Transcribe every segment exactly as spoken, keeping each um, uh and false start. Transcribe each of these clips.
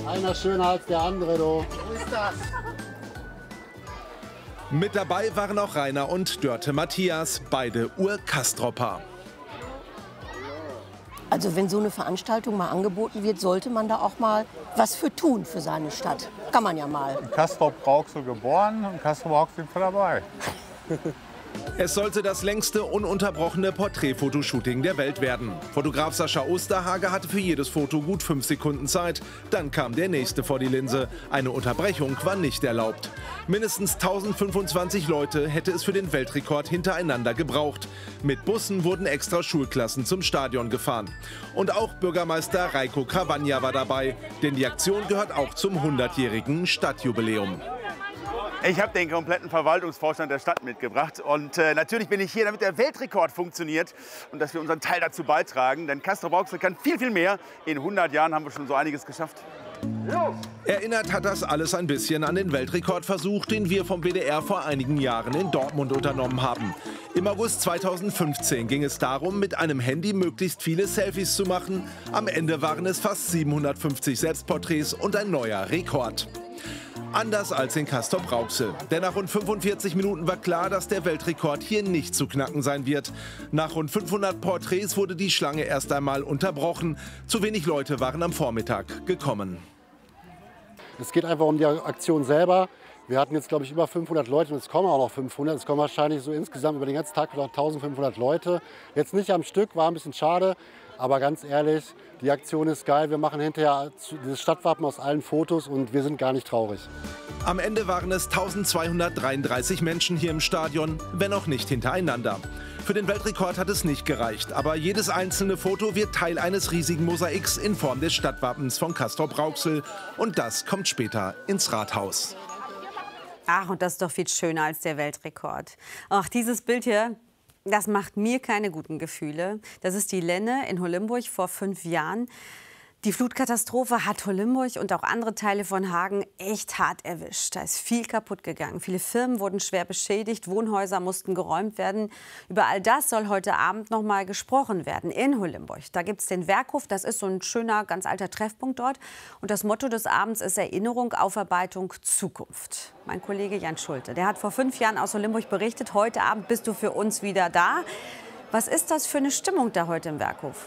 Einer schöner als der andere, du. So ist das. Mit dabei waren auch Rainer und Dörte Matthias, beide Ur-Kastropper. Also wenn so eine Veranstaltung mal angeboten wird, sollte man da auch mal was für tun für seine Stadt. Kann man ja mal. In Castrop-Rauxel geboren und Castrop-Rauxel sind wir dabei. Es sollte das längste ununterbrochene Porträtfotoshooting der Welt werden. Fotograf Sascha Osterhage hatte für jedes Foto gut fünf Sekunden Zeit. Dann kam der nächste vor die Linse. Eine Unterbrechung war nicht erlaubt. Mindestens tausendfünfundzwanzig Leute hätte es für den Weltrekord hintereinander gebraucht. Mit Bussen wurden extra Schulklassen zum Stadion gefahren. Und auch Bürgermeister Reiko Cravagna war dabei, denn die Aktion gehört auch zum hundertjährigen Stadtjubiläum. Ich habe den kompletten Verwaltungsvorstand der Stadt mitgebracht und äh, natürlich bin ich hier, damit der Weltrekord funktioniert und dass wir unseren Teil dazu beitragen, denn Castrop-Rauxel kann viel, viel mehr. In hundert Jahren haben wir schon so einiges geschafft. Los! Erinnert hat das alles ein bisschen an den Weltrekordversuch, den wir vom W D R vor einigen Jahren in Dortmund unternommen haben. Im August zweitausendfünfzehn ging es darum, mit einem Handy möglichst viele Selfies zu machen. Am Ende waren es fast siebenhundertfünfzig Selbstporträts und ein neuer Rekord. Anders als in Castrop-Rauxel. Denn nach rund fünfundvierzig Minuten war klar, dass der Weltrekord hier nicht zu knacken sein wird. Nach rund fünfhundert Porträts wurde die Schlange erst einmal unterbrochen. Zu wenig Leute waren am Vormittag gekommen. Es geht einfach um die Aktion selber. Wir hatten jetzt, glaube ich, über fünfhundert Leute und es kommen auch noch fünfhundert. Es kommen wahrscheinlich so insgesamt über den ganzen Tag noch eintausendfünfhundert Leute. Jetzt nicht am Stück, war ein bisschen schade. Aber ganz ehrlich, die Aktion ist geil. Wir machen hinterher dieses Stadtwappen aus allen Fotos und wir sind gar nicht traurig. Am Ende waren es eintausendzweihundertdreiunddreißig Menschen hier im Stadion, wenn auch nicht hintereinander. Für den Weltrekord hat es nicht gereicht, aber jedes einzelne Foto wird Teil eines riesigen Mosaiks in Form des Stadtwappens von Castrop-Rauxel. Und das kommt später ins Rathaus. Ach, und das ist doch viel schöner als der Weltrekord. Ach, dieses Bild hier, das macht mir keine guten Gefühle. Das ist die Lenne in Holimburg vor fünf Jahren. Die Flutkatastrophe hat Holimburg und auch andere Teile von Hagen echt hart erwischt. Da ist viel kaputt gegangen. Viele Firmen wurden schwer beschädigt, Wohnhäuser mussten geräumt werden. Über all das soll heute Abend noch mal gesprochen werden in Holimburg. Da gibt es den Werkhof, das ist so ein schöner, ganz alter Treffpunkt dort. Und das Motto des Abends ist Erinnerung, Aufarbeitung, Zukunft. Mein Kollege Jan Schulte, der hat vor fünf Jahren aus Holimburg berichtet. Heute Abend bist du für uns wieder da. Was ist das für eine Stimmung da heute im Werkhof?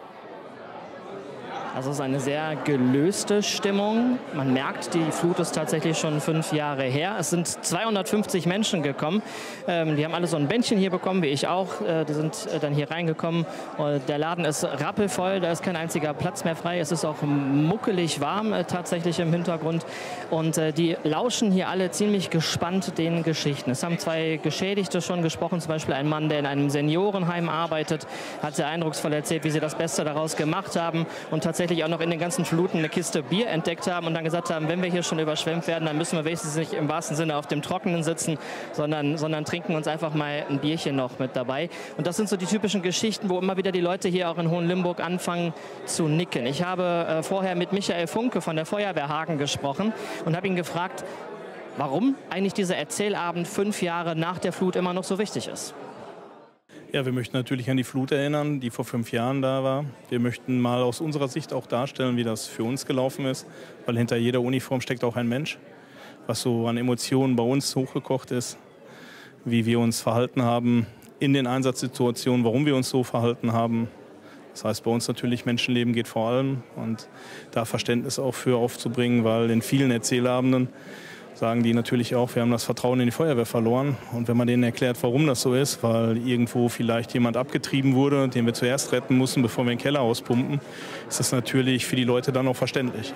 Also es ist eine sehr gelöste Stimmung. Man merkt, die Flut ist tatsächlich schon fünf Jahre her. Es sind zweihundertfünfzig Menschen gekommen. Ähm, die haben alle so ein Bändchen hier bekommen, wie ich auch. Äh, die sind äh, dann hier reingekommen. Und der Laden ist rappelvoll, da ist kein einziger Platz mehr frei. Es ist auch muckelig warm äh, tatsächlich im Hintergrund. Und äh, die lauschen hier alle ziemlich gespannt den Geschichten. Es haben zwei Geschädigte schon gesprochen, zum Beispiel ein Mann, der in einem Seniorenheim arbeitet, hat sehr eindrucksvoll erzählt, wie sie das Beste daraus gemacht haben und tatsächlich auch noch in den ganzen Fluten eine Kiste Bier entdeckt haben und dann gesagt haben, wenn wir hier schon überschwemmt werden, dann müssen wir wenigstens nicht im wahrsten Sinne auf dem Trockenen sitzen, sondern, sondern trinken uns einfach mal ein Bierchen noch mit dabei. Und das sind so die typischen Geschichten, wo immer wieder die Leute hier auch in Hohenlimburg anfangen zu nicken. Ich habe äh, vorher mit Michael Funke von der Feuerwehr Hagen gesprochen und habe ihn gefragt, warum eigentlich dieser Erzählabend fünf Jahre nach der Flut immer noch so wichtig ist. Ja, wir möchten natürlich an die Flut erinnern, die vor fünf Jahren da war. Wir möchten mal aus unserer Sicht auch darstellen, wie das für uns gelaufen ist, weil hinter jeder Uniform steckt auch ein Mensch, was so an Emotionen bei uns hochgekocht ist, wie wir uns verhalten haben in den Einsatzsituationen, warum wir uns so verhalten haben. Das heißt, bei uns natürlich Menschenleben geht vor allem und da Verständnis auch für aufzubringen, weil in vielen Erzählabenden sagen die natürlich auch, wir haben das Vertrauen in die Feuerwehr verloren. Und wenn man denen erklärt, warum das so ist, weil irgendwo vielleicht jemand abgetrieben wurde, den wir zuerst retten mussten, bevor wir den Keller auspumpen, ist das natürlich für die Leute dann auch verständlich.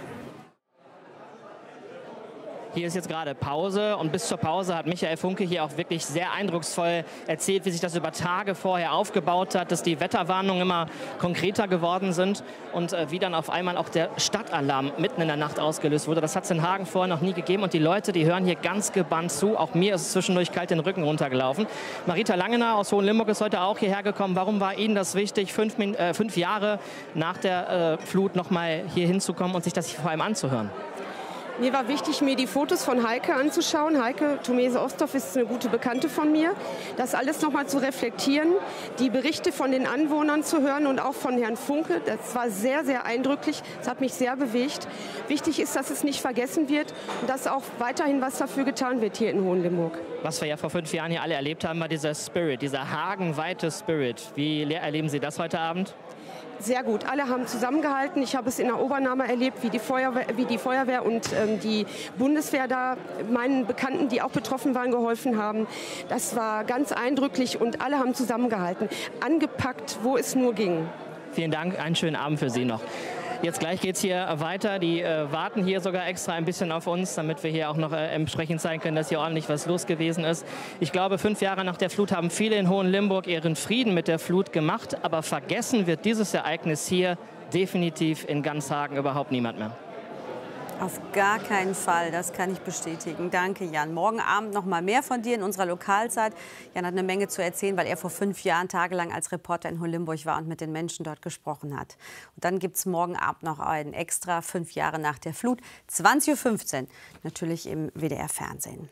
Hier ist jetzt gerade Pause und bis zur Pause hat Michael Funke hier auch wirklich sehr eindrucksvoll erzählt, wie sich das über Tage vorher aufgebaut hat, dass die Wetterwarnungen immer konkreter geworden sind und äh, wie dann auf einmal auch der Stadtalarm mitten in der Nacht ausgelöst wurde. Das hat es in Hagen vorher noch nie gegeben und die Leute, die hören hier ganz gebannt zu. Auch mir ist es zwischendurch kalt den Rücken runtergelaufen. Marita Langener aus Hohenlimburg ist heute auch hierher gekommen. Warum war Ihnen das wichtig, fünf, äh, fünf Jahre nach der äh, Flut noch mal hier hinzukommen und sich das vor allem anzuhören? Mir war wichtig, mir die Fotos von Heike anzuschauen. Heike Thomese Osthoff ist eine gute Bekannte von mir. Das alles noch mal zu reflektieren, die Berichte von den Anwohnern zu hören und auch von Herrn Funke. Das war sehr, sehr eindrücklich. Das hat mich sehr bewegt. Wichtig ist, dass es nicht vergessen wird und dass auch weiterhin was dafür getan wird hier in Hohenlimburg. Was wir ja vor fünf Jahren hier alle erlebt haben, war dieser Spirit, dieser hagenweite Spirit. Wie erleben Sie das heute Abend? Sehr gut. Alle haben zusammengehalten. Ich habe es in der Obernahme erlebt, wie die Feuerwehr, wie die Feuerwehr und ähm, die Bundeswehr da meinen Bekannten, die auch betroffen waren, geholfen haben. Das war ganz eindrücklich und alle haben zusammengehalten. Angepackt, wo es nur ging. Vielen Dank. Einen schönen Abend für Sie noch. Jetzt gleich geht es hier weiter. Die äh, warten hier sogar extra ein bisschen auf uns, damit wir hier auch noch äh, entsprechend zeigen können, dass hier ordentlich was los gewesen ist. Ich glaube, fünf Jahre nach der Flut haben viele in Hohenlimburg ihren Frieden mit der Flut gemacht. Aber vergessen wird dieses Ereignis hier definitiv in ganz Hagen überhaupt niemand mehr. Auf gar keinen Fall, das kann ich bestätigen. Danke, Jan. Morgen Abend noch mal mehr von dir in unserer Lokalzeit. Jan hat eine Menge zu erzählen, weil er vor fünf Jahren tagelang als Reporter in Hohenlimburg war und mit den Menschen dort gesprochen hat. Und dann gibt es morgen Abend noch ein Extra, fünf Jahre nach der Flut, zwanzig Uhr fünfzehn, natürlich im W D R-Fernsehen.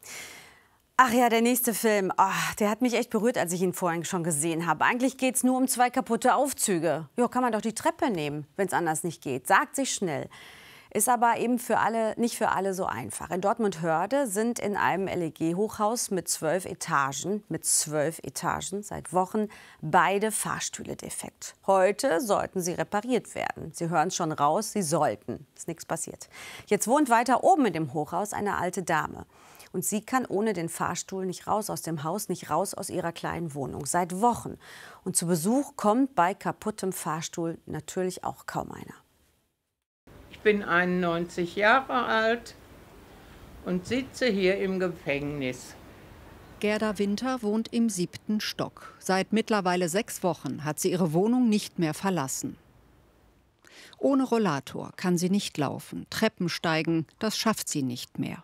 Ach ja, der nächste Film, oh, der hat mich echt berührt, als ich ihn vorhin schon gesehen habe. Eigentlich geht es nur um zwei kaputte Aufzüge. Ja, kann man doch die Treppe nehmen, wenn es anders nicht geht. Sagt sich schnell. Ist aber eben für alle, nicht für alle so einfach. In Dortmund-Hörde sind in einem L E G-Hochhaus mit zwölf Etagen, mit zwölf Etagen seit Wochen beide Fahrstühle defekt. Heute sollten sie repariert werden. Sie hören es schon raus, sie sollten. Ist nichts passiert. Jetzt wohnt weiter oben in dem Hochhaus eine alte Dame. Und sie kann ohne den Fahrstuhl nicht raus aus dem Haus, nicht raus aus ihrer kleinen Wohnung. Seit Wochen. Und zu Besuch kommt bei kaputtem Fahrstuhl natürlich auch kaum einer. Ich bin einundneunzig Jahre alt und sitze hier im Gefängnis. Gerda Winter wohnt im siebten Stock. Seit mittlerweile sechs Wochen hat sie ihre Wohnung nicht mehr verlassen. Ohne Rollator kann sie nicht laufen, Treppen steigen, das schafft sie nicht mehr.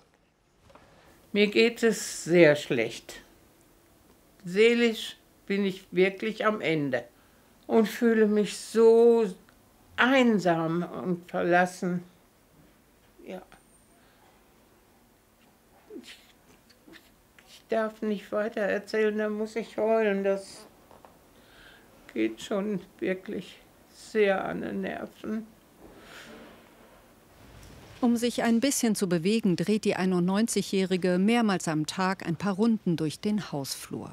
Mir geht es sehr schlecht. Seelisch bin ich wirklich am Ende und fühle mich so einsam und verlassen. Ja. Ich, ich darf nicht weiter erzählen, da muss ich heulen. Das geht schon wirklich sehr an den Nerven. Um sich ein bisschen zu bewegen, dreht die einundneunzigjährige mehrmals am Tag ein paar Runden durch den Hausflur.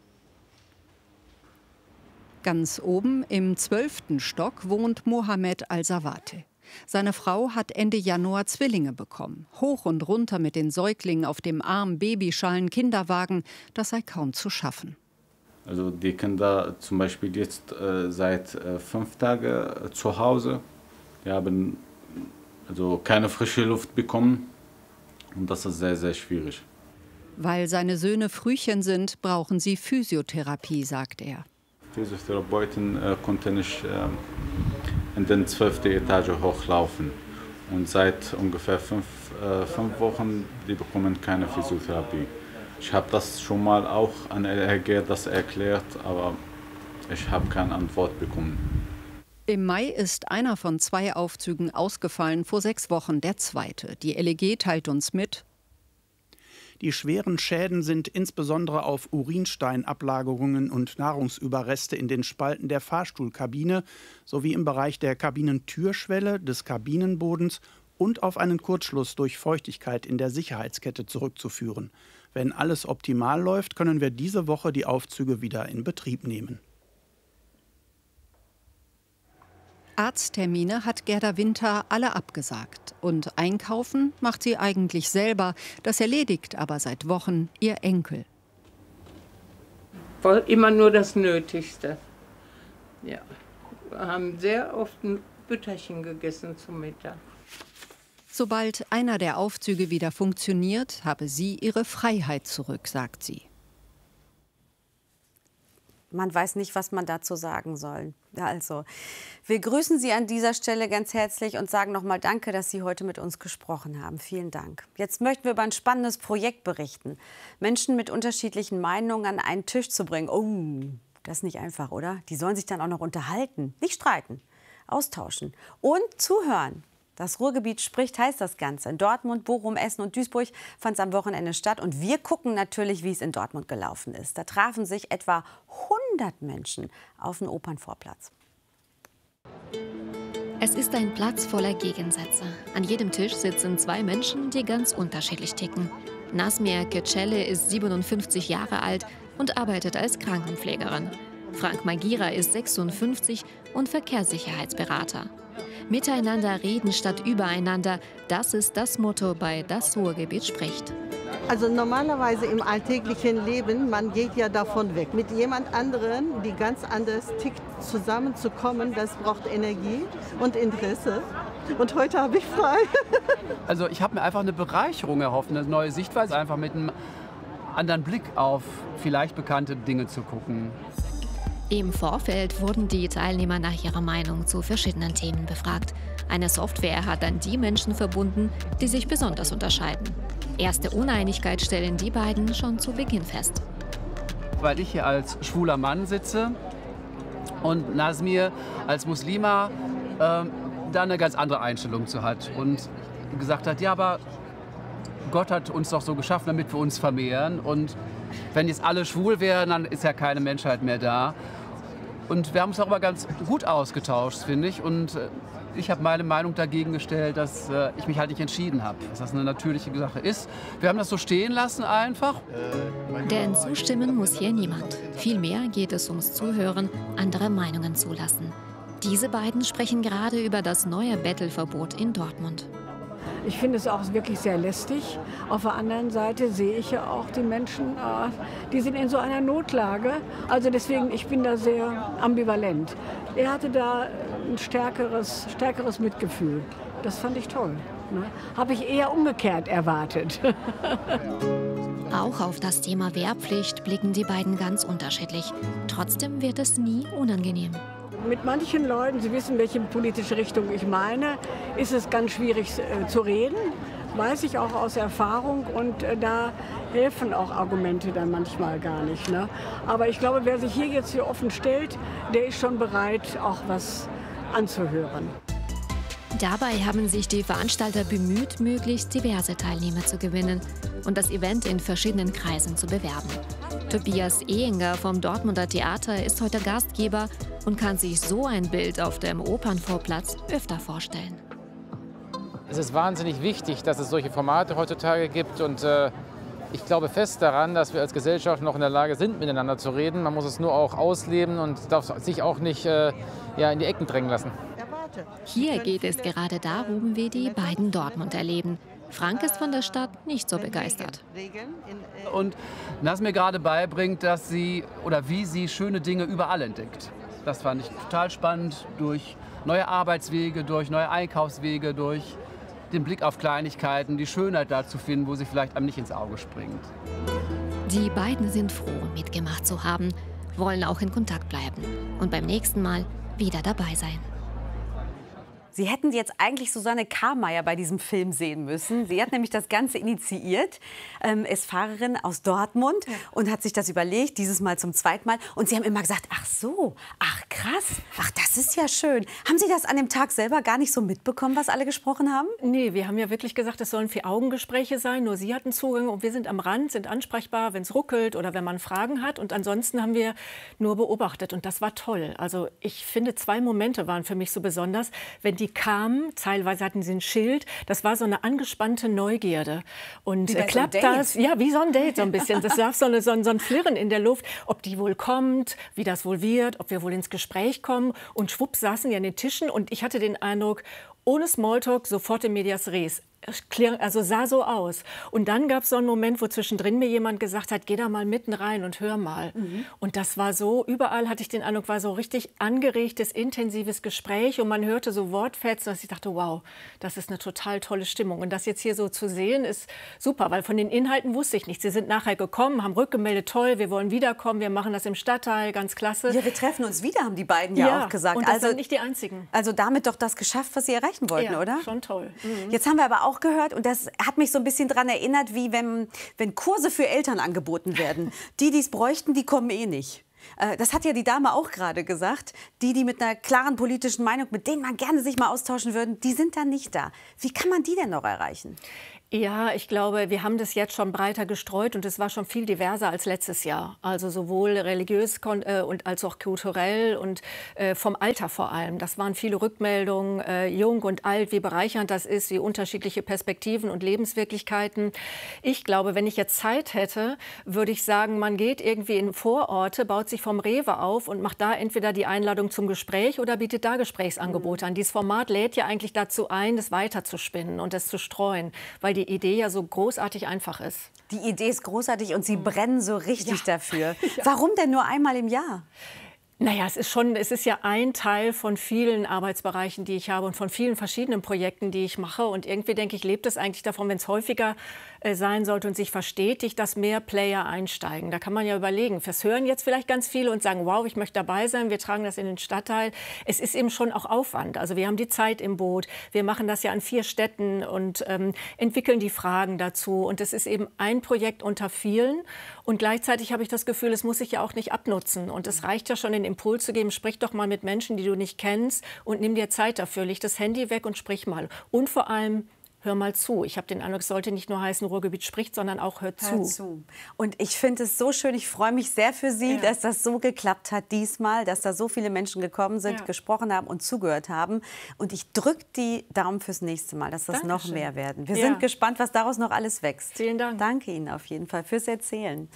Ganz oben im zwölften Stock wohnt Mohamed Al-Sawate. Seine Frau hat Ende Januar Zwillinge bekommen. Hoch und runter mit den Säuglingen auf dem Arm, Babyschalen, Kinderwagen, das sei kaum zu schaffen. Also die Kinder zum Beispiel jetzt äh, seit äh, fünf Tagen äh, zu Hause. Die haben also keine frische Luft bekommen und das ist sehr, sehr schwierig. Weil seine Söhne Frühchen sind, brauchen sie Physiotherapie, sagt er. Die Physiotherapeutin äh, konnte nicht äh, in den zwölften Etage hochlaufen. Und seit ungefähr fünf, äh, fünf Wochen die bekommen keine Physiotherapie. Ich habe das schon mal auch an L R G das erklärt, aber ich habe keine Antwort bekommen. Im Mai ist einer von zwei Aufzügen ausgefallen, vor sechs Wochen der zweite. Die L E G teilt uns mit: Die schweren Schäden sind insbesondere auf Urinsteinablagerungen und Nahrungsüberreste in den Spalten der Fahrstuhlkabine sowie im Bereich der Kabinentürschwelle, des Kabinenbodens und auf einen Kurzschluss durch Feuchtigkeit in der Sicherheitskette zurückzuführen. Wenn alles optimal läuft, können wir diese Woche die Aufzüge wieder in Betrieb nehmen. Arzttermine hat Gerda Winter alle abgesagt. Und einkaufen macht sie eigentlich selber. Das erledigt aber seit Wochen ihr Enkel. Voll immer nur das Nötigste. Ja, wir haben sehr oft ein Bütterchen gegessen zum Mittag. Sobald einer der Aufzüge wieder funktioniert, habe sie ihre Freiheit zurück, sagt sie. Man weiß nicht, was man dazu sagen soll. Also, wir grüßen Sie an dieser Stelle ganz herzlich und sagen nochmal Danke, dass Sie heute mit uns gesprochen haben. Vielen Dank. Jetzt möchten wir über ein spannendes Projekt berichten. Menschen mit unterschiedlichen Meinungen an einen Tisch zu bringen. Oh, das ist nicht einfach, oder? Die sollen sich dann auch noch unterhalten, nicht streiten, austauschen und zuhören. Das Ruhrgebiet spricht, heißt das Ganze. In Dortmund, Bochum, Essen und Duisburg fand es am Wochenende statt. Und wir gucken natürlich, wie es in Dortmund gelaufen ist. Da trafen sich etwa hundert Menschen auf dem Opernvorplatz. Es ist ein Platz voller Gegensätze. An jedem Tisch sitzen zwei Menschen, die ganz unterschiedlich ticken. Nazmiye Kecelle ist siebenundfünfzig Jahre alt und arbeitet als Krankenpflegerin. Frank Magira ist sechsundfünfzig und Verkehrssicherheitsberater. Miteinander reden statt übereinander, das ist das Motto bei Das Ruhrgebiet spricht. Also normalerweise im alltäglichen Leben, man geht ja davon weg. Mit jemand anderen, die ganz anders tickt, zusammenzukommen, das braucht Energie und Interesse. Und heute habe ich frei. Also ich habe mir einfach eine Bereicherung erhofft, eine neue Sichtweise, einfach mit einem anderen Blick auf vielleicht bekannte Dinge zu gucken. Im Vorfeld wurden die Teilnehmer nach ihrer Meinung zu verschiedenen Themen befragt. Eine Software hat dann die Menschen verbunden, die sich besonders unterscheiden. Erste Uneinigkeit stellen die beiden schon zu Beginn fest. Weil ich hier als schwuler Mann sitze und Nazmiye als Muslima äh, da eine ganz andere Einstellung zu hat und gesagt hat, ja, aber Gott hat uns doch so geschaffen, damit wir uns vermehren. Und wenn jetzt alle schwul wären, dann ist ja keine Menschheit mehr da. Und wir haben uns auch aber ganz gut ausgetauscht, finde ich. Und ich habe meine Meinung dagegen gestellt, dass äh, ich mich halt nicht entschieden habe, dass das eine natürliche Sache ist. Wir haben das so stehen lassen einfach. Denn zustimmen muss hier niemand. Vielmehr geht es ums Zuhören, andere Meinungen zulassen. Diese beiden sprechen gerade über das neue Bettelverbot in Dortmund. Ich finde es auch wirklich sehr lästig. Auf der anderen Seite sehe ich ja auch die Menschen, die sind in so einer Notlage. Also deswegen, ich bin da sehr ambivalent. Er hatte da ein stärkeres, stärkeres Mitgefühl. Das fand ich toll. Ne? Habe ich eher umgekehrt erwartet. Auch auf das Thema Wehrpflicht blicken die beiden ganz unterschiedlich. Trotzdem wird es nie unangenehm. Mit manchen Leuten, Sie wissen, welche politische Richtung ich meine, ist es ganz schwierig äh, zu reden. Weiß ich auch aus Erfahrung und äh, da helfen auch Argumente dann manchmal gar nicht. Ne? Aber ich glaube, wer sich hier jetzt hier offen stellt, der ist schon bereit, auch was anzuhören. Dabei haben sich die Veranstalter bemüht, möglichst diverse Teilnehmer zu gewinnen und das Event in verschiedenen Kreisen zu bewerben. Tobias Ehinger vom Dortmunder Theater ist heute Gastgeber und kann sich so ein Bild auf dem Opernvorplatz öfter vorstellen. Es ist wahnsinnig wichtig, dass es solche Formate heutzutage gibt und äh, ich glaube fest daran, dass wir als Gesellschaft noch in der Lage sind, miteinander zu reden. Man muss es nur auch ausleben und darf sich auch nicht äh, ja, in die Ecken drängen lassen. Hier geht es gerade darum, wie die beiden Dortmund erleben. Frank ist von der Stadt nicht so begeistert. Und Nazmiye gerade beibringt, dass sie oder wie sie schöne Dinge überall entdeckt. Das fand ich total spannend, durch neue Arbeitswege, durch neue Einkaufswege, durch den Blick auf Kleinigkeiten, die Schönheit da zu finden, wo sie vielleicht einem nicht ins Auge springt. Die beiden sind froh, mitgemacht zu haben, wollen auch in Kontakt bleiben und beim nächsten Mal wieder dabei sein. Sie hätten jetzt eigentlich Susanne Karmeier bei diesem Film sehen müssen. Sie hat nämlich das Ganze initiiert, ähm, ist Fahrerin aus Dortmund ja. und hat sich das überlegt, dieses Mal zum zweiten Mal. Und Sie haben immer gesagt, ach so, ach krass, ach das ist ja schön. Haben Sie das an dem Tag selber gar nicht so mitbekommen, was alle gesprochen haben? Nee, wir haben ja wirklich gesagt, es sollen Vier-Augen-Gespräche sein. Nur Sie hatten Zugang und wir sind am Rand, sind ansprechbar, wenn es ruckelt oder wenn man Fragen hat. Und ansonsten haben wir nur beobachtet und das war toll. Also ich finde, zwei Momente waren für mich so besonders, wenn die kamen, teilweise hatten sie ein Schild, das war so eine angespannte Neugierde. Und äh, klappt so das? Ja, wie so ein Date so ein bisschen. Das war so, eine, so, ein, so ein Flirren in der Luft, ob die wohl kommt, wie das wohl wird, ob wir wohl ins Gespräch kommen. Und schwupp saßen die an den Tischen und ich hatte den Eindruck, ohne Smalltalk sofort in medias res. Also sah so aus. Und dann gab es so einen Moment, wo zwischendrin mir jemand gesagt hat, geh da mal mitten rein und hör mal. Mhm. Und das war so, überall hatte ich den Eindruck, war so richtig angeregtes, intensives Gespräch. Und man hörte so Wortfetzen, dass ich dachte, wow, das ist eine total tolle Stimmung. Und das jetzt hier so zu sehen, ist super, weil von den Inhalten wusste ich nichts. Sie sind nachher gekommen, haben rückgemeldet, toll, wir wollen wiederkommen, wir machen das im Stadtteil, ganz klasse. Ja, wir treffen uns wieder, haben die beiden ja, ja auch gesagt. Und das also sind nicht die Einzigen. Also damit doch das geschafft, was Sie erreichen wollten, ja, oder? Schon toll. Mhm. Jetzt haben wir aber auch gehört, und das hat mich so ein bisschen daran erinnert, wie wenn, wenn Kurse für Eltern angeboten werden. Die, die es bräuchten, die kommen eh nicht. Äh, das hat ja die Dame auch gerade gesagt. Die, die mit einer klaren politischen Meinung, mit denen man gerne sich mal austauschen würden, die sind dann nicht da. Wie kann man die denn noch erreichen? Ja, ich glaube, wir haben das jetzt schon breiter gestreut und es war schon viel diverser als letztes Jahr. Also sowohl religiös äh, und als auch kulturell und äh, vom Alter vor allem. Das waren viele Rückmeldungen, äh, jung und alt, wie bereichernd das ist, wie unterschiedliche Perspektiven und Lebenswirklichkeiten. Ich glaube, wenn ich jetzt Zeit hätte, würde ich sagen, man geht irgendwie in Vororte, baut sich vom Rewe auf und macht da entweder die Einladung zum Gespräch oder bietet da Gesprächsangebote mhm. an. Dieses Format lädt ja eigentlich dazu ein, das weiterzuspinnen und das zu streuen, weil die Idee ja so großartig einfach ist. Die Idee ist großartig und Sie brennen so richtig ja. dafür. Ja. Warum denn nur einmal im Jahr? Naja, es ist schon, es ist ja ein Teil von vielen Arbeitsbereichen, die ich habe und von vielen verschiedenen Projekten, die ich mache. Und irgendwie denke ich, lebt es eigentlich davon, wenn es häufiger äh, sein sollte und sich verstetigt, dass mehr Player einsteigen. Da kann man ja überlegen. Das hören jetzt vielleicht ganz viele und sagen, wow, ich möchte dabei sein, wir tragen das in den Stadtteil. Es ist eben schon auch Aufwand. Also wir haben die Zeit im Boot. Wir machen das ja an vier Städten und ähm, entwickeln die Fragen dazu. Und es ist eben ein Projekt unter vielen. Und gleichzeitig habe ich das Gefühl, es muss sich ja auch nicht abnutzen. Und es reicht ja schon, den Impuls zu geben, sprich doch mal mit Menschen, die du nicht kennst und nimm dir Zeit dafür. Leg das Handy weg und sprich mal. Und vor allem, hör mal zu. Ich habe den Eindruck, es sollte nicht nur heißen, Ruhrgebiet spricht, sondern auch hört zu. Hör zu. Und ich finde es so schön, ich freue mich sehr für Sie, ja. dass das so geklappt hat diesmal, dass da so viele Menschen gekommen sind, ja. gesprochen haben und zugehört haben. Und ich drücke die Daumen fürs nächste Mal, dass das Dankeschön. noch mehr werden. Wir ja. sind gespannt, was daraus noch alles wächst. Vielen Dank. Danke Ihnen auf jeden Fall fürs Erzählen.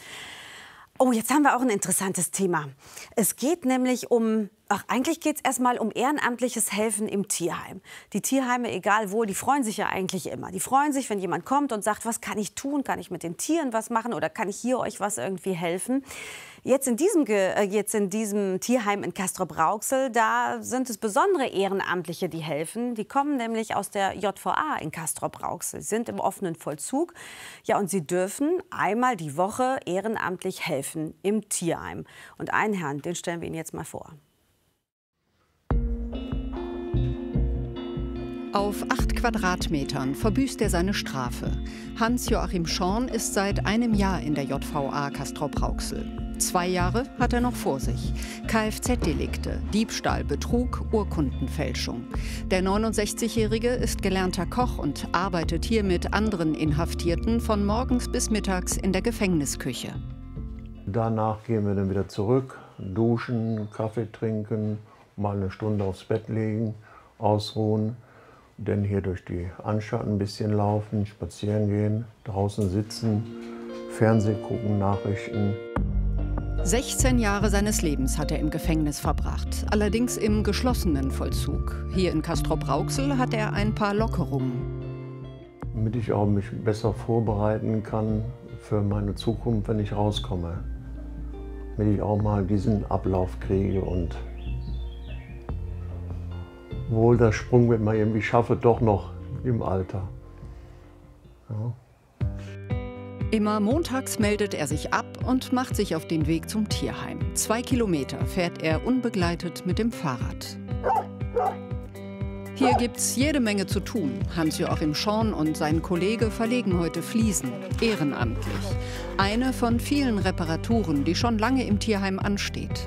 Oh, jetzt haben wir auch ein interessantes Thema. Es geht nämlich um, ach, eigentlich geht es erstmal um ehrenamtliches Helfen im Tierheim. Die Tierheime, egal wo, die freuen sich ja eigentlich immer. Die freuen sich, wenn jemand kommt und sagt, was kann ich tun? Kann ich mit den Tieren was machen oder kann ich hier euch was irgendwie helfen? Jetzt in diesem, jetzt in diesem Tierheim in Castrop-Rauxel, da sind es besondere Ehrenamtliche, die helfen. Die kommen nämlich aus der J V A in Castrop-Rauxel, sind im offenen Vollzug. Ja, und sie dürfen einmal die Woche ehrenamtlich helfen im Tierheim. Und einen Herrn, den stellen wir Ihnen jetzt mal vor. Auf acht Quadratmetern verbüßt er seine Strafe. Hans-Joachim Schorn ist seit einem Jahr in der J V A Castrop-Rauxel. Zwei Jahre hat er noch vor sich. Kfz-Delikte, Diebstahl, Betrug, Urkundenfälschung. Der neunundsechzigjährige ist gelernter Koch und arbeitet hier mit anderen Inhaftierten von morgens bis mittags in der Gefängnisküche. Danach gehen wir dann wieder zurück, duschen, Kaffee trinken, mal eine Stunde aufs Bett legen, ausruhen. Dann hier durch die Anstalt ein bisschen laufen, spazieren gehen, draußen sitzen, Fernsehen gucken, Nachrichten. sechzehn Jahre seines Lebens hat er im Gefängnis verbracht, allerdings im geschlossenen Vollzug. Hier in Castrop-Rauxel hat er ein paar Lockerungen. Damit ich auch mich besser vorbereiten kann für meine Zukunft, wenn ich rauskomme. Damit ich auch mal diesen Ablauf kriege und wohl das Sprungbrett mal irgendwie schaffe, doch noch im Alter. Ja. Immer montags meldet er sich ab und macht sich auf den Weg zum Tierheim. Zwei Kilometer fährt er unbegleitet mit dem Fahrrad. Hier gibt's jede Menge zu tun. Hans-Joachim Schorn und sein Kollege verlegen heute Fliesen, ehrenamtlich. Eine von vielen Reparaturen, die schon lange im Tierheim ansteht.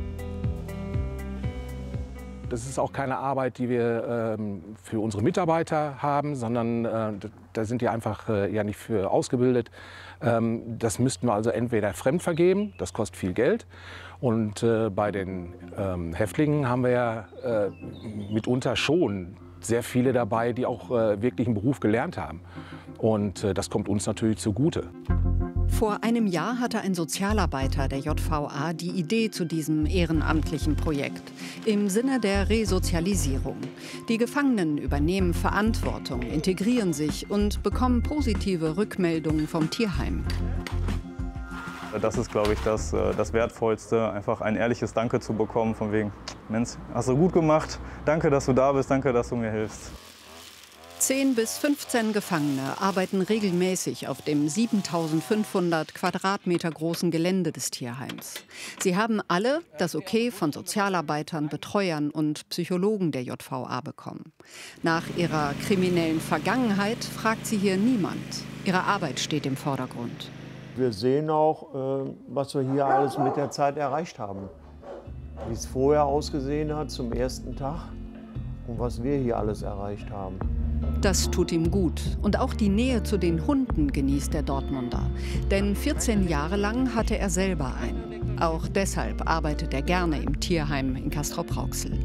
Das ist auch keine Arbeit, die wir ähm, für unsere Mitarbeiter haben, sondern äh, da sind die einfach äh, ja nicht für ausgebildet. Ähm, das müssten wir also entweder fremd vergeben, das kostet viel Geld. Und äh, bei den ähm, Häftlingen haben wir ja äh, mitunter schon sehr viele dabei, die auch äh, wirklich einen Beruf gelernt haben. Und äh, das kommt uns natürlich zugute. Vor einem Jahr hatte ein Sozialarbeiter der J V A die Idee zu diesem ehrenamtlichen Projekt im Sinne der Resozialisierung. Die Gefangenen übernehmen Verantwortung, integrieren sich und bekommen positive Rückmeldungen vom Tierheim. Das ist, glaube ich, das, das Wertvollste, einfach ein ehrliches Danke zu bekommen, von wegen, Mensch, hast du gut gemacht, danke, dass du da bist, danke, dass du mir hilfst. zehn bis fünfzehn Gefangene arbeiten regelmäßig auf dem siebentausendfünfhundert Quadratmeter großen Gelände des Tierheims. Sie haben alle das Okay von Sozialarbeitern, Betreuern und Psychologen der J V A bekommen. Nach ihrer kriminellen Vergangenheit fragt sie hier niemand. Ihre Arbeit steht im Vordergrund. wir sehen auch, was wir hier alles mit der Zeit erreicht haben. Wie es vorher ausgesehen hat zum ersten Tag und was wir hier alles erreicht haben. Das tut ihm gut. Und auch die Nähe zu den Hunden genießt der Dortmunder. Denn vierzehn Jahre lang hatte er selber einen. Auch deshalb arbeitet er gerne im Tierheim in Castrop-Rauxel.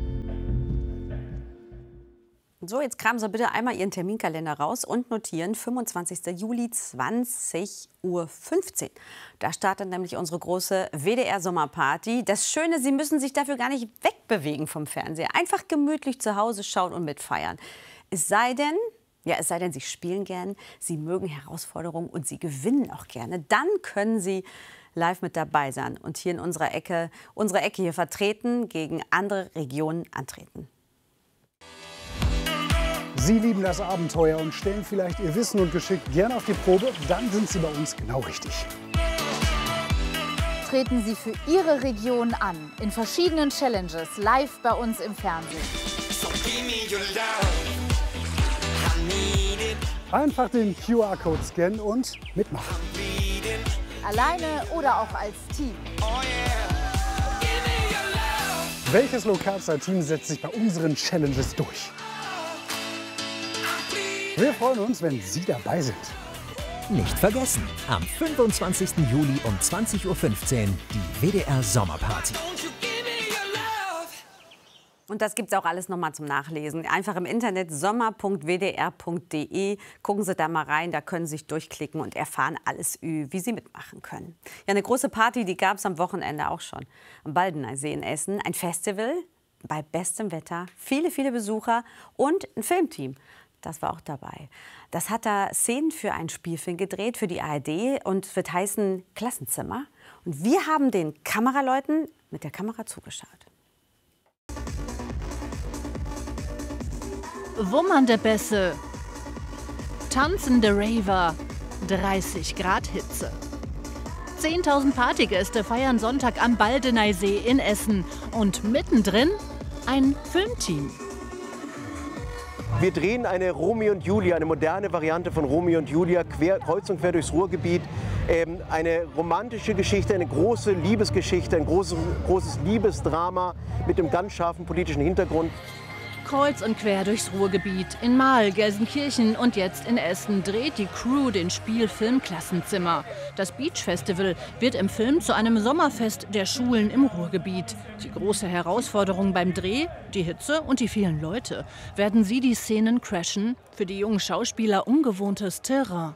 So, jetzt kramen Sie bitte einmal Ihren Terminkalender raus und notieren fünfundzwanzigster Juli, zwanzig Uhr fünfzehn. Da startet nämlich unsere große W D R-Sommerparty. Das Schöne, Sie müssen sich dafür gar nicht wegbewegen vom Fernseher. Einfach gemütlich zu Hause schauen und mitfeiern. Es sei denn, ja, es sei denn, Sie spielen gern, Sie mögen Herausforderungen und Sie gewinnen auch gerne. Dann können Sie live mit dabei sein und hier in unserer Ecke, unsere Ecke hier vertreten, gegen andere Regionen antreten. Sie lieben das Abenteuer und stellen vielleicht Ihr Wissen und Geschick gerne auf die Probe, dann sind Sie bei uns genau richtig. Treten Sie für Ihre Region an, in verschiedenen Challenges, live bei uns im Fernsehen. Einfach den Q R-Code scannen und mitmachen. Alleine oder auch als Team. Welches Lokalzeit-Team setzt sich bei unseren Challenges durch? Wir freuen uns, wenn Sie dabei sind. Nicht vergessen, am fünfundzwanzigsten Juli um zwanzig Uhr fünfzehn die W D R Sommerparty. Und das gibt es auch alles noch mal zum Nachlesen. Einfach im Internet sommer punkt w d r punkt d e. Gucken Sie da mal rein, da können Sie sich durchklicken und erfahren alles, wie Sie mitmachen können. Ja, eine große Party, die gab es am Wochenende auch schon. Am Baldeneysee in Essen. Ein Festival bei bestem Wetter, viele, viele Besucher und ein Filmteam. Das war auch dabei. Das hat da Szenen für einen Spielfilm gedreht, für die A R D und wird heißen Klassenzimmer. Und wir haben den Kameraleuten mit der Kamera zugeschaut. Wummernde Bässe, tanzende Raver, dreißig Grad Hitze. zehntausend Partygäste feiern Sonntag am Baldeneysee in Essen. Und mittendrin ein Filmteam. Wir drehen eine Romeo und Julia, eine moderne Variante von Romeo und Julia, quer, kreuz und quer durchs Ruhrgebiet. Ähm, eine romantische Geschichte, eine große Liebesgeschichte, ein großes, großes Liebesdrama mit einem ganz scharfen politischen Hintergrund. Kreuz und quer durchs Ruhrgebiet. In Marl, Gelsenkirchen und jetzt in Essen dreht die Crew den Spielfilm Klassenzimmer. Das Beach Festival wird im Film zu einem Sommerfest der Schulen im Ruhrgebiet. Die große Herausforderung beim Dreh, die Hitze und die vielen Leute. Werden sie die Szenen crashen? Für die jungen Schauspieler ungewohntes Terrain.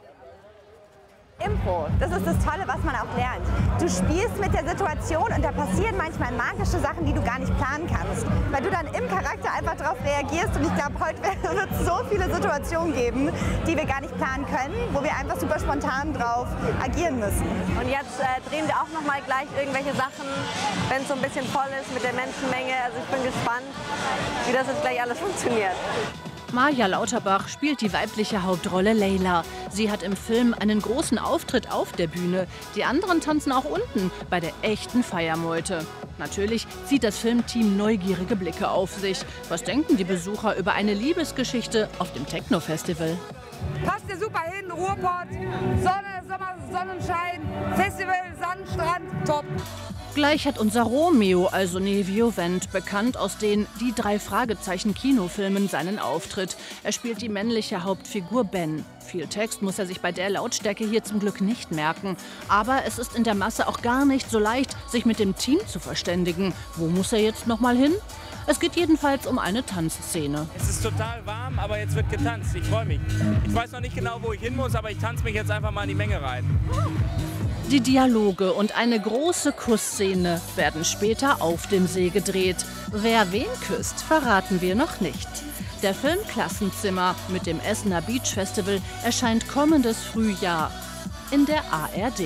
Impro, das ist das Tolle, was man auch lernt. Du spielst mit der Situation und da passieren manchmal magische Sachen, die du gar nicht planen kannst. Weil du dann im Charakter einfach darauf reagierst und ich glaube, heute wird es so viele Situationen geben, die wir gar nicht planen können, wo wir einfach super spontan drauf agieren müssen. Und jetzt äh, drehen wir auch noch mal gleich irgendwelche Sachen, wenn es so ein bisschen voll ist mit der Menschenmenge. Also ich bin gespannt, wie das jetzt gleich alles funktioniert. Maja Lauterbach spielt die weibliche Hauptrolle Leila. Sie hat im Film einen großen Auftritt auf der Bühne. Die anderen tanzen auch unten bei der echten Feiermeute. Natürlich zieht das Filmteam neugierige Blicke auf sich. Was denken die Besucher über eine Liebesgeschichte auf dem Techno-Festival? Passt dir super hin, Ruhrpott, Sonne, Sommer, Sonnenschein, Festival, Sand, Strand, top. Gleich hat unser Romeo, also Nevio Wendt, bekannt aus den Die drei Fragezeichen Kinofilmen, seinen Auftritt. Er spielt die männliche Hauptfigur Ben. Viel Text muss er sich bei der Lautstärke hier zum Glück nicht merken. Aber es ist in der Masse auch gar nicht so leicht, sich mit dem Team zu verständigen. Wo muss er jetzt noch mal hin? Es geht jedenfalls um eine Tanzszene. Es ist total warm, aber jetzt wird getanzt. Ich freue mich. Ich weiß noch nicht genau, wo ich hin muss, aber ich tanze mich jetzt einfach mal in die Menge rein. Die Dialoge und eine große Kussszene werden später auf dem See gedreht. Wer wen küsst, verraten wir noch nicht. Der Film Klassenzimmer mit dem Essener Beach Festival erscheint kommendes Frühjahr in der A R D.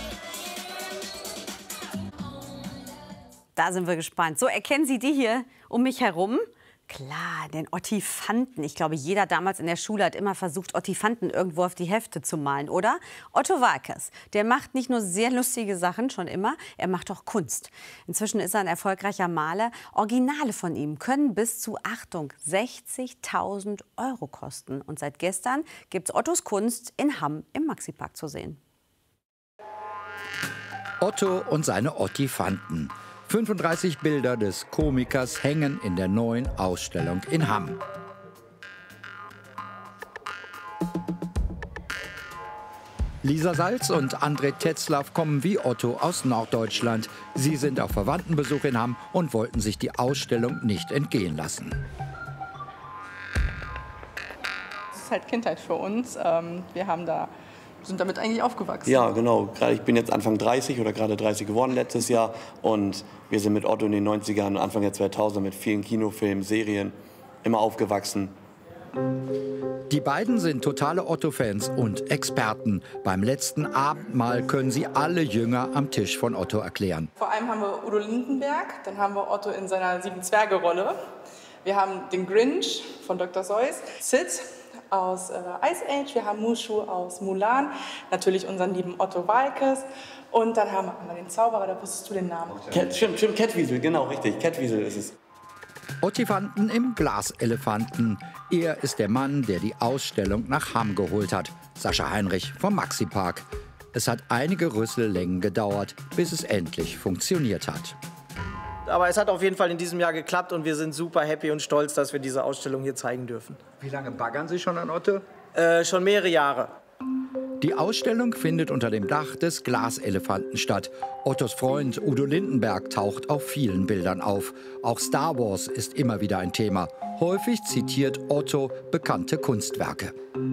Da sind wir gespannt. So, erkennen Sie die hier um mich herum? Klar, den Ottifanten. Ich glaube, jeder damals in der Schule hat immer versucht, Ottifanten irgendwo auf die Hefte zu malen, oder? Otto Walkes, der macht nicht nur sehr lustige Sachen, schon immer, er macht auch Kunst. Inzwischen ist er ein erfolgreicher Maler. Originale von ihm können bis zu, Achtung, sechzigtausend Euro kosten. Und seit gestern gibt es Ottos Kunst in Hamm im Maxipark zu sehen. Otto und seine Ottifanten. fünfunddreißig Bilder des Komikers hängen in der neuen Ausstellung in Hamm. Lisa Salz und André Tetzlaff kommen wie Otto aus Norddeutschland. Sie sind auf Verwandtenbesuch in Hamm und wollten sich die Ausstellung nicht entgehen lassen. Das ist halt Kindheit für uns. Wir haben da, sind damit eigentlich aufgewachsen. Ja, genau. Ich bin jetzt Anfang dreißig oder gerade dreißig geworden letztes Jahr. Und wir sind mit Otto in den neunzigern und Anfang der zweitausender mit vielen Kinofilmen, Serien immer aufgewachsen. Die beiden sind totale Otto-Fans und Experten. Beim letzten Abendmahl können sie alle Jünger am Tisch von Otto erklären. Vor allem haben wir Udo Lindenberg, dann haben wir Otto in seiner Sieben-Zwerge-Rolle. Wir haben den Grinch von Doktor Seuss, Sid aus äh, Ice Age, wir haben Mushu aus Mulan, natürlich unseren lieben Otto Walkes und dann haben wir den Zauberer, da wusstest du den Namen. Cat, stimmt, stimmt, Kettwiesel, genau, richtig, Kettwiesel ist es. Ottifanten im Glaselefanten. Er ist der Mann, der die Ausstellung nach Hamm geholt hat. Sascha Heinrich vom Maxi-Park. Es hat einige Rüssellängen gedauert, bis es endlich funktioniert hat. Aber es hat auf jeden Fall in diesem Jahr geklappt und wir sind super happy und stolz, dass wir diese Ausstellung hier zeigen dürfen. Wie lange baggern Sie schon an Otto? Äh, schon mehrere Jahre. Die Ausstellung findet unter dem Dach des Glaselefanten statt. Ottos Freund Udo Lindenberg taucht auf vielen Bildern auf. Auch Star Wars ist immer wieder ein Thema. Häufig zitiert Otto bekannte Kunstwerke.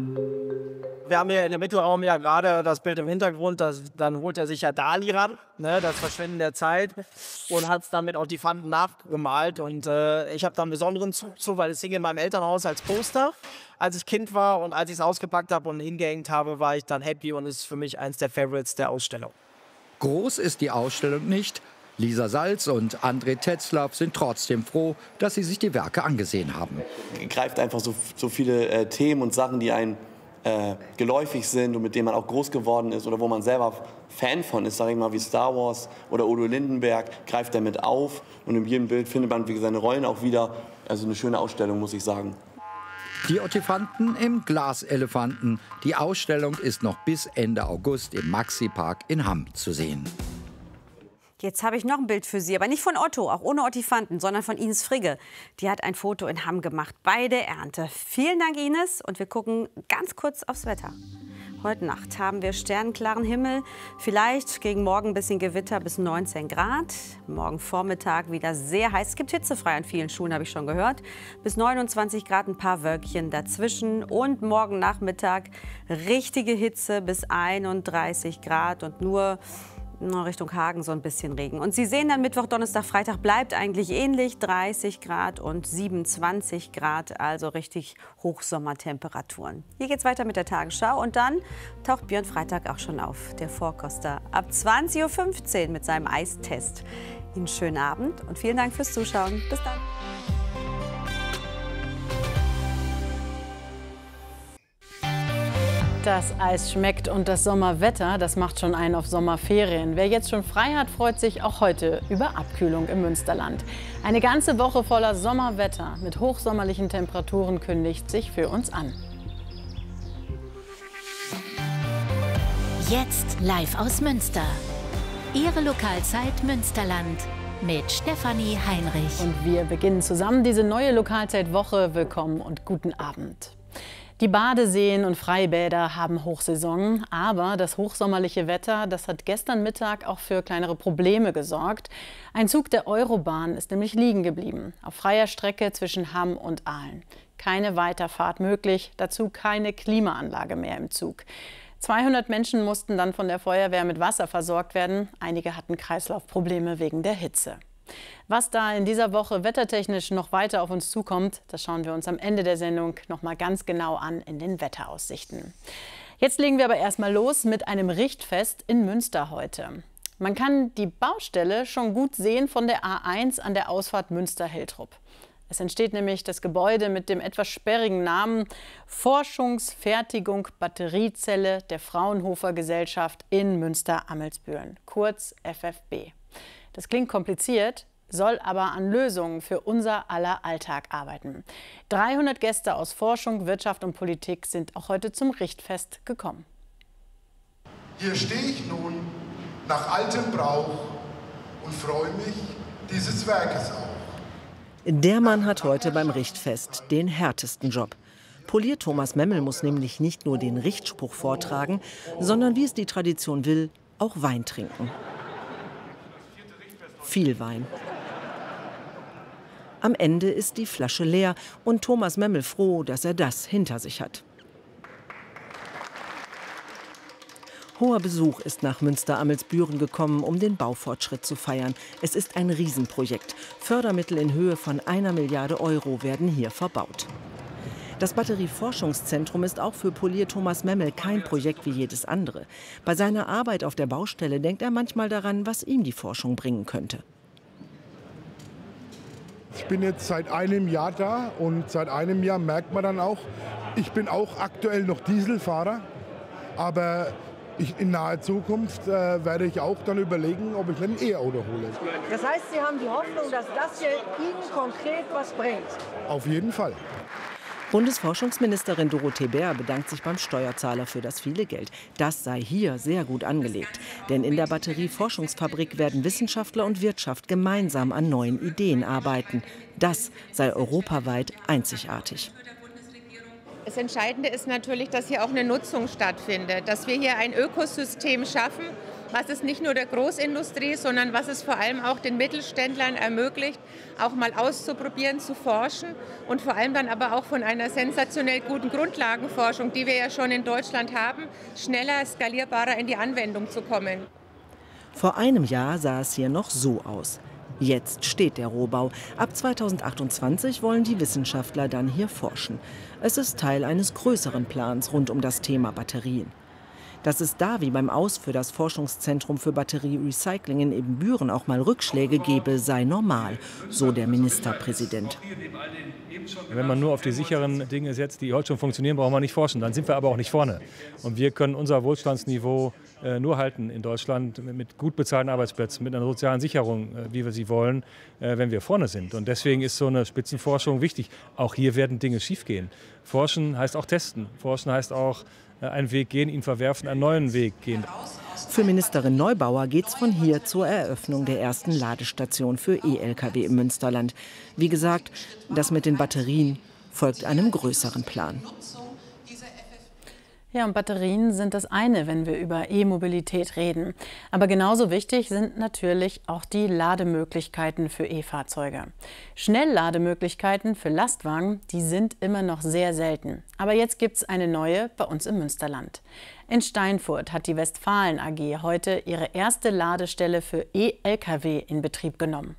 Wir haben hier in dem Mittelraum ja gerade das Bild im Hintergrund, das, dann holt er sich ja Dali ran, ne, das Verschwenden der Zeit, und hat es dann mit Ottifanten nachgemalt. Und äh, ich habe da einen besonderen Zug zu, weil es hing in meinem Elternhaus als Poster, als ich Kind war. Und als ich es ausgepackt habe und hingehängt habe, war ich dann happy und ist für mich eins der Favorites der Ausstellung. Groß ist die Ausstellung nicht. Lisa Salz und André Tetzlaff sind trotzdem froh, dass sie sich die Werke angesehen haben. Greift einfach so, so viele äh, Themen und Sachen, die einen äh, geläufig sind und mit denen man auch groß geworden ist oder wo man selber Fan von ist, sage ich mal, wie Star Wars oder Udo Lindenberg, greift damit auf. Und in jedem Bild findet man seine Rollen auch wieder. Also eine schöne Ausstellung, muss ich sagen. Die Ottifanten im Glaselefanten. Die Ausstellung ist noch bis Ende August im Maxi-Park in Hamm zu sehen. Jetzt habe ich noch ein Bild für Sie, aber nicht von Otto, auch ohne Ottifanten, sondern von Ines Frigge. Die hat ein Foto in Hamm gemacht bei der Ernte. Vielen Dank, Ines. Und wir gucken ganz kurz aufs Wetter. Heute Nacht haben wir sternenklaren Himmel, vielleicht gegen Morgen ein bisschen Gewitter bis neunzehn Grad. Morgen Vormittag wieder sehr heiß. Es gibt hitzefrei an vielen Schulen, habe ich schon gehört. Bis neunundzwanzig Grad, ein paar Wölkchen dazwischen. Und morgen Nachmittag richtige Hitze bis einunddreißig Grad und nur Richtung Hagen so ein bisschen Regen. Und Sie sehen dann Mittwoch, Donnerstag, Freitag bleibt eigentlich ähnlich. dreißig Grad und siebenundzwanzig Grad, also richtig Hochsommertemperaturen. Hier geht's weiter mit der Tagesschau und dann taucht Björn Freitag auch schon auf, der Vorkoster, ab zwanzig Uhr fünfzehn mit seinem Eistest. Ihnen einen schönen Abend und vielen Dank fürs Zuschauen. Bis dann. Das Eis schmeckt und das Sommerwetter, das macht schon einen auf Sommerferien. Wer jetzt schon frei hat, freut sich auch heute über Abkühlung im Münsterland. Eine ganze Woche voller Sommerwetter mit hochsommerlichen Temperaturen kündigt sich für uns an. Jetzt live aus Münster. Ihre Lokalzeit Münsterland mit Stefanie Heinrich. Und wir beginnen zusammen diese neue Lokalzeitwoche. Willkommen und guten Abend. Die Badeseen und Freibäder haben Hochsaison, aber das hochsommerliche Wetter, das hat gestern Mittag auch für kleinere Probleme gesorgt. Ein Zug der Eurobahn ist nämlich liegen geblieben, auf freier Strecke zwischen Hamm und Aalen. Keine Weiterfahrt möglich, dazu keine Klimaanlage mehr im Zug. zweihundert Menschen mussten dann von der Feuerwehr mit Wasser versorgt werden. Einige hatten Kreislaufprobleme wegen der Hitze. Was da in dieser Woche wettertechnisch noch weiter auf uns zukommt, das schauen wir uns am Ende der Sendung noch mal ganz genau an in den Wetteraussichten. Jetzt legen wir aber erstmal los mit einem Richtfest in Münster heute. Man kann die Baustelle schon gut sehen von der A eins an der Ausfahrt Münster-Hiltrup. Es entsteht nämlich das Gebäude mit dem etwas sperrigen Namen Forschungsfertigung Batteriezelle der Fraunhofer Gesellschaft in Münster-Amelsbüren, kurz F F B. Das klingt kompliziert, soll aber an Lösungen für unser aller Alltag arbeiten. dreihundert Gäste aus Forschung, Wirtschaft und Politik sind auch heute zum Richtfest gekommen. Hier stehe ich nun nach altem Brauch und freue mich dieses Werkes auch. Der Mann hat heute beim Richtfest den härtesten Job. Polier Thomas Memmel muss nämlich nicht nur den Richtspruch vortragen, sondern, wie es die Tradition will, auch Wein trinken. Viel Wein. Am Ende ist die Flasche leer und Thomas Memmel froh, dass er das hinter sich hat. Hoher Besuch ist nach Münster-Amelsbüren gekommen, um den Baufortschritt zu feiern. Es ist ein Riesenprojekt. Fördermittel in Höhe von einer Milliarde Euro werden hier verbaut. Das Batterieforschungszentrum ist auch für Polier Thomas Memmel kein Projekt wie jedes andere. Bei seiner Arbeit auf der Baustelle denkt er manchmal daran, was ihm die Forschung bringen könnte. Ich bin jetzt seit einem Jahr da und seit einem Jahr merkt man dann auch, ich bin auch aktuell noch Dieselfahrer, aber ich, in naher Zukunft äh, werde ich auch dann überlegen, ob ich ein E-Auto hole. Das heißt, Sie haben die Hoffnung, dass das hier Ihnen konkret was bringt? Auf jeden Fall. Bundesforschungsministerin Dorothee Bär bedankt sich beim Steuerzahler für das viele Geld. Das sei hier sehr gut angelegt. Denn in der Batterieforschungsfabrik werden Wissenschaftler und Wirtschaft gemeinsam an neuen Ideen arbeiten. Das sei europaweit einzigartig. Das Entscheidende ist natürlich, dass hier auch eine Nutzung stattfindet, dass wir hier ein Ökosystem schaffen, was es nicht nur der Großindustrie, sondern was es vor allem auch den Mittelständlern ermöglicht, auch mal auszuprobieren, zu forschen und vor allem dann aber auch von einer sensationell guten Grundlagenforschung, die wir ja schon in Deutschland haben, schneller, skalierbarer in die Anwendung zu kommen. Vor einem Jahr sah es hier noch so aus. Jetzt steht der Rohbau. Ab zweitausendachtundzwanzig wollen die Wissenschaftler dann hier forschen. Es ist Teil eines größeren Plans rund um das Thema Batterien. Dass es da wie beim Aus für das Forschungszentrum für Batterierecycling in Ebenbüren auch mal Rückschläge gebe, sei normal, so der Ministerpräsident. Wenn man nur auf die sicheren Dinge setzt, die heute schon funktionieren, braucht man nicht forschen. Dann sind wir aber auch nicht vorne. Und wir können unser Wohlstandsniveau äh, nur halten in Deutschland mit gut bezahlten Arbeitsplätzen, mit einer sozialen Sicherung, äh, wie wir sie wollen, äh, wenn wir vorne sind. Und deswegen ist so eine Spitzenforschung wichtig. Auch hier werden Dinge schiefgehen. Forschen heißt auch testen. Forschen heißt auch äh, einen Weg gehen, ihn verwerfen, einen neuen Weg gehen. Für Ministerin Neubauer geht es von hier zur Eröffnung der ersten Ladestation für E-L K W im Münsterland. Wie gesagt, das mit den Batterien folgt einem größeren Plan. Ja, und Batterien sind das eine, wenn wir über E-Mobilität reden. Aber genauso wichtig sind natürlich auch die Lademöglichkeiten für E-Fahrzeuge. Schnelllademöglichkeiten für Lastwagen, die sind immer noch sehr selten. Aber jetzt gibt es eine neue bei uns im Münsterland. In Steinfurt hat die Westfalen A G heute ihre erste Ladestelle für E-L K W in Betrieb genommen.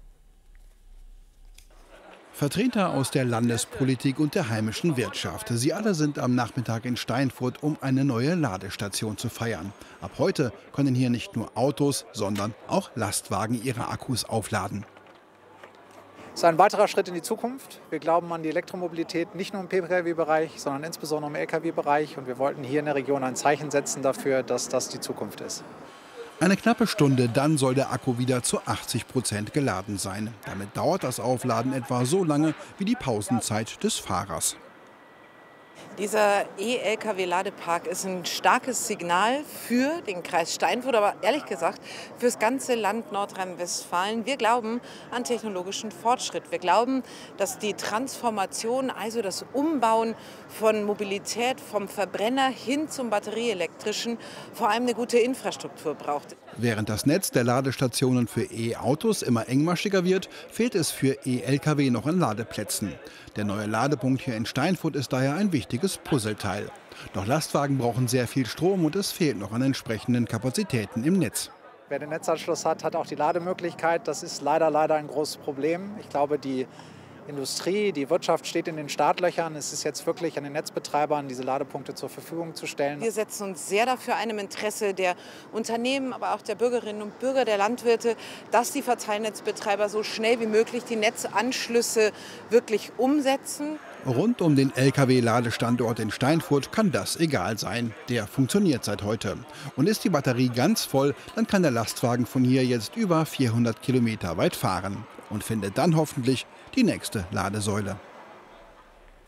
Vertreter aus der Landespolitik und der heimischen Wirtschaft. Sie alle sind am Nachmittag in Steinfurt, um eine neue Ladestation zu feiern. Ab heute können hier nicht nur Autos, sondern auch Lastwagen ihre Akkus aufladen. Es ist ein weiterer Schritt in die Zukunft. Wir glauben an die Elektromobilität nicht nur im P K W-Bereich, sondern insbesondere im L K W-Bereich. Und wir wollten hier in der Region ein Zeichen setzen dafür, dass das die Zukunft ist. Eine knappe Stunde, dann soll der Akku wieder zu achtzig Prozent geladen sein. Damit dauert das Aufladen etwa so lange wie die Pausenzeit des Fahrers. Dieser E-L K W-Ladepark ist ein starkes Signal für den Kreis Steinfurt, aber ehrlich gesagt für das ganze Land Nordrhein-Westfalen. Wir glauben an technologischen Fortschritt. Wir glauben, dass die Transformation, also das Umbauen von Mobilität vom Verbrenner hin zum batterieelektrischen, vor allem eine gute Infrastruktur braucht. Während das Netz der Ladestationen für E-Autos immer engmaschiger wird, fehlt es für E-L K W noch an Ladeplätzen. Der neue Ladepunkt hier in Steinfurt ist daher ein wichtiges Puzzleteil. Doch Lastwagen brauchen sehr viel Strom und es fehlt noch an entsprechenden Kapazitäten im Netz. Wer den Netzanschluss hat, hat auch die Lademöglichkeit. Das ist leider, leider ein großes Problem. Ich glaube, die Industrie, die Wirtschaft steht in den Startlöchern. Es ist jetzt wirklich an den Netzbetreibern, diese Ladepunkte zur Verfügung zu stellen. Wir setzen uns sehr dafür ein, im Interesse der Unternehmen, aber auch der Bürgerinnen und Bürger, der Landwirte, dass die Verteilnetzbetreiber so schnell wie möglich die Netzanschlüsse wirklich umsetzen. Rund um den L K W-Ladestandort in Steinfurt kann das egal sein. Der funktioniert seit heute. Und ist die Batterie ganz voll, dann kann der Lastwagen von hier jetzt über vierhundert Kilometer weit fahren und findet dann hoffentlich die nächste Ladesäule.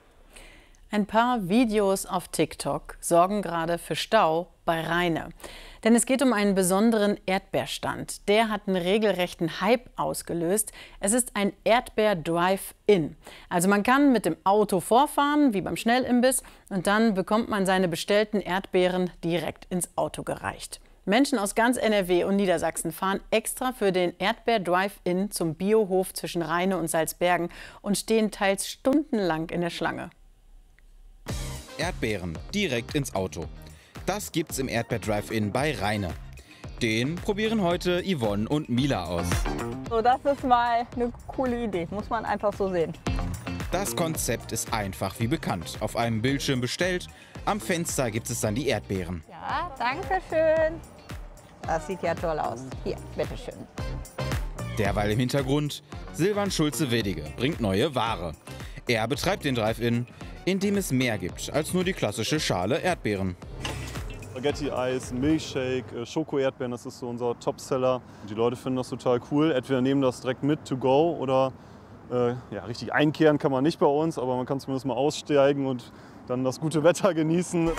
Ein paar Videos auf TikTok sorgen gerade für Stau bei Rheine. Denn es geht um einen besonderen Erdbeerstand. Der hat einen regelrechten Hype ausgelöst. Es ist ein Erdbeer-Drive-In. Also man kann mit dem Auto vorfahren, wie beim Schnellimbiss, und dann bekommt man seine bestellten Erdbeeren direkt ins Auto gereicht. Menschen aus ganz N R W und Niedersachsen fahren extra für den Erdbeer-Drive-In zum Biohof zwischen Rheine und Salzbergen und stehen teils stundenlang in der Schlange. Erdbeeren direkt ins Auto. Das gibt's im Erdbeer-Drive-In bei Rheine. Den probieren heute Yvonne und Mila aus. So, das ist mal eine coole Idee, muss man einfach so sehen. Das Konzept ist einfach wie bekannt. Auf einem Bildschirm bestellt, am Fenster gibt es dann die Erdbeeren. Ja, danke schön. Das sieht ja toll aus. Hier, bitteschön. Derweil im Hintergrund Silvan Schulze-Weddige bringt neue Ware. Er betreibt den Drive-In, in dem es mehr gibt als nur die klassische Schale Erdbeeren. Spaghetti-Eis, Milchshake, Schoko-Erdbeeren, das ist so unser Topseller. Die Leute finden das total cool. Entweder nehmen das direkt mit to go oder äh, ja, richtig einkehren kann man nicht bei uns, aber man kann zumindest mal aussteigen und dann das gute Wetter genießen.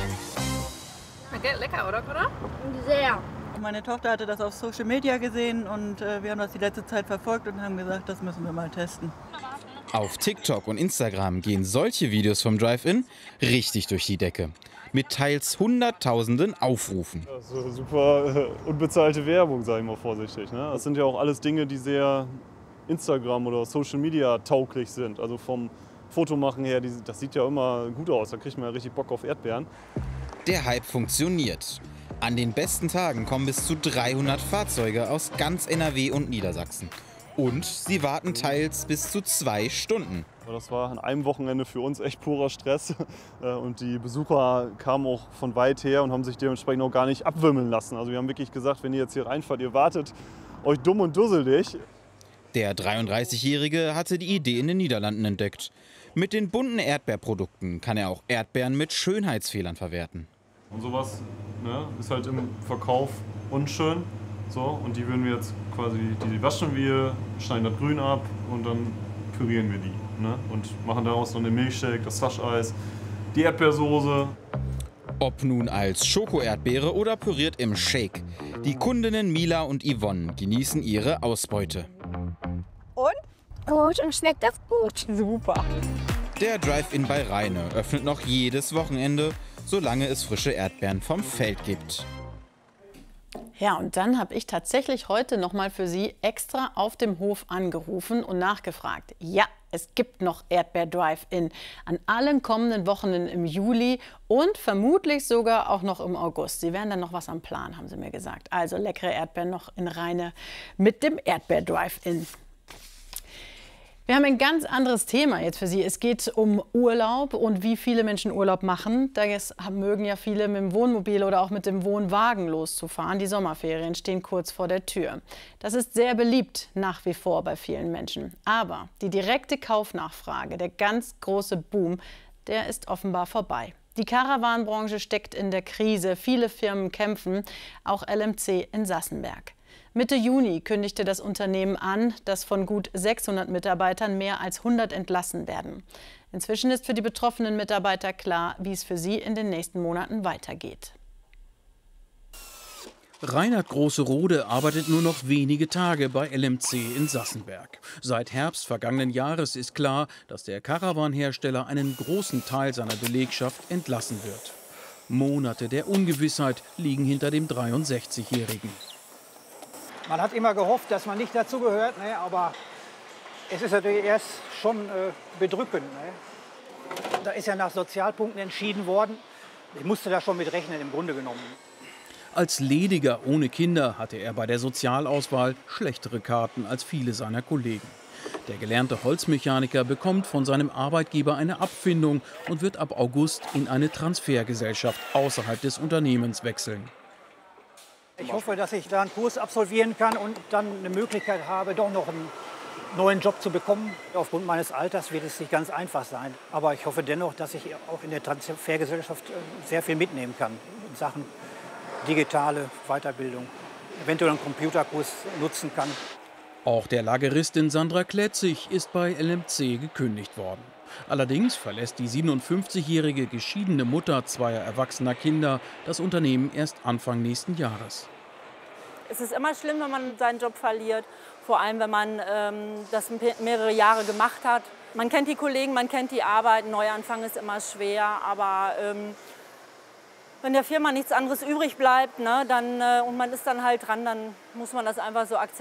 Okay, lecker, oder, oder? Sehr. Meine Tochter hatte das auf Social Media gesehen und äh, wir haben das die letzte Zeit verfolgt und haben gesagt, das müssen wir mal testen. Auf TikTok und Instagram gehen solche Videos vom Drive-In richtig durch die Decke. Mit teils hunderttausenden Aufrufen. Das ist super äh, unbezahlte Werbung, sage ich mal vorsichtig. Ne? Das sind ja auch alles Dinge, die sehr Instagram oder Social Media tauglich sind. Also vom Fotomachen her, die, das sieht ja immer gut aus. Da kriegt man ja richtig Bock auf Erdbeeren. Der Hype funktioniert. An den besten Tagen kommen bis zu dreihundert Fahrzeuge aus ganz N R W und Niedersachsen. Und sie warten teils bis zu zwei Stunden. Das war an einem Wochenende für uns echt purer Stress. Und die Besucher kamen auch von weit her und haben sich dementsprechend auch gar nicht abwimmeln lassen. Also wir haben wirklich gesagt, wenn ihr jetzt hier reinfahrt, ihr wartet euch dumm und dusselig. Der dreiunddreißigjährige hatte die Idee in den Niederlanden entdeckt. Mit den bunten Erdbeerprodukten kann er auch Erdbeeren mit Schönheitsfehlern verwerten. Und sowas, ne, ist halt im Verkauf unschön. So, und die würden wir jetzt quasi, die waschen wir, schneiden das Grün ab und dann pürieren wir die. Ne? Und machen daraus noch den Milchshake, das Sascheis, die Erdbeersoße. Ob nun als Schoko-Erdbeere oder püriert im Shake. Die Kundinnen Mila und Yvonne genießen ihre Ausbeute. Und? Gut, und schmeckt das gut. Super. Der Drive-In bei Rheine öffnet noch jedes Wochenende, solange es frische Erdbeeren vom Feld gibt. Ja, und dann habe ich tatsächlich heute noch mal für Sie extra auf dem Hof angerufen und nachgefragt. Ja, es gibt noch Erdbeer-Drive-In an allen kommenden Wochenenden im Juli und vermutlich sogar auch noch im August. Sie werden dann noch was am Plan, haben Sie mir gesagt. Also leckere Erdbeeren noch in Rheine mit dem Erdbeer-Drive-In. Wir haben ein ganz anderes Thema jetzt für Sie. Es geht um Urlaub und wie viele Menschen Urlaub machen. Da mögen ja viele mit dem Wohnmobil oder auch mit dem Wohnwagen loszufahren. Die Sommerferien stehen kurz vor der Tür. Das ist sehr beliebt nach wie vor bei vielen Menschen. Aber die direkte Kaufnachfrage, der ganz große Boom, der ist offenbar vorbei. Die Caravan-Branche steckt in der Krise. Viele Firmen kämpfen, auch L M C in Sassenberg. Mitte Juni kündigte das Unternehmen an, dass von gut sechshundert Mitarbeitern mehr als hundert entlassen werden. Inzwischen ist für die betroffenen Mitarbeiter klar, wie es für sie in den nächsten Monaten weitergeht. Reinhard Große-Rode arbeitet nur noch wenige Tage bei L M C in Sassenberg. Seit Herbst vergangenen Jahres ist klar, dass der Caravan-Hersteller einen großen Teil seiner Belegschaft entlassen wird. Monate der Ungewissheit liegen hinter dem dreiundsechzigjährigen. Man hat immer gehofft, dass man nicht dazugehört, ne? Aber es ist natürlich erst schon äh, bedrückend. Ne? Da ist ja nach Sozialpunkten entschieden worden. Ich musste da schon mit rechnen, im Grunde genommen. Als Lediger ohne Kinder hatte er bei der Sozialauswahl schlechtere Karten als viele seiner Kollegen. Der gelernte Holzmechaniker bekommt von seinem Arbeitgeber eine Abfindung und wird ab August in eine Transfergesellschaft außerhalb des Unternehmens wechseln. Ich hoffe, dass ich da einen Kurs absolvieren kann und dann eine Möglichkeit habe, doch noch einen neuen Job zu bekommen. Aufgrund meines Alters wird es nicht ganz einfach sein. Aber ich hoffe dennoch, dass ich auch in der Transfergesellschaft sehr viel mitnehmen kann in Sachen digitale Weiterbildung. Eventuell einen Computerkurs nutzen kann. Auch der Lageristin Sandra Kletzig ist bei L M C gekündigt worden. Allerdings verlässt die siebenundfünfzigjährige geschiedene Mutter zweier erwachsener Kinder das Unternehmen erst Anfang nächsten Jahres. Es ist immer schlimm, wenn man seinen Job verliert, vor allem wenn man ähm, das mehrere Jahre gemacht hat. Man kennt die Kollegen, man kennt die Arbeit, ein Neuanfang ist immer schwer, aber ähm, wenn der Firma nichts anderes übrig bleibt, ne, dann, äh, und man ist dann halt dran, dann muss man das einfach so akzeptieren.